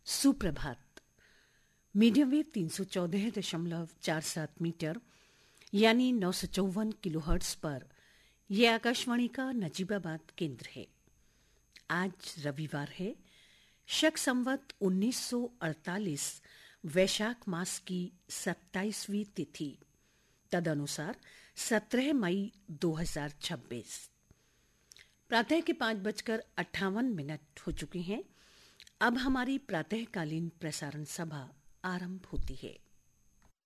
सुप्रभात। Medium wave 314.47 metre यानी 954 kilohertz पर यह आकाशवाणी का नजीबाबाद केंद्र है। आज रविवार है, शक संवत 1948 वैशाख मास की 27वीं तिथि, तदनुसार 17 मई 2026। प्रातः के 5:58 हो चुके हैं। अब हमारी प्रातःकालीन प्रसारण सभा आरंभ होती है।